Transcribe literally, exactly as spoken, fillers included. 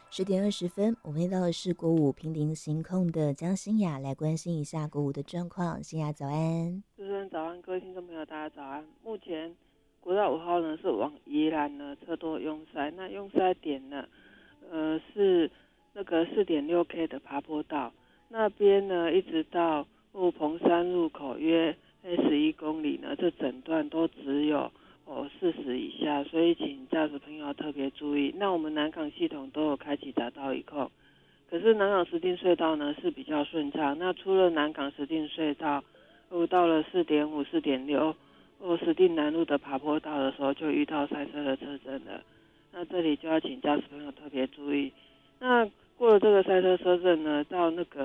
十点二十分，我们遇到的是国五平林行控的江欣雅，来关心一下国五的状况。欣雅早安。 主持人早安，各位听众朋友大家早安。目前国道五号呢是往宜兰呢车多拥塞，那拥塞点呢，呃是那个四点六 K 的爬坡道那边呢，一直到雾棚山入口约十一公里呢，这整段都只有哦四十以下，所以请驾驶朋友要特别注意。那我们南港系统都有开启匝道一控，可是南港石碇隧道呢是比较顺畅。那除了南港石碇隧道，哦到了四点五、四点六，哦石碇南路的爬坡道的时候，就遇到塞车的车阵了。那这里就要请驾驶朋友特别注意。那过了这个塞车车阵呢，到那个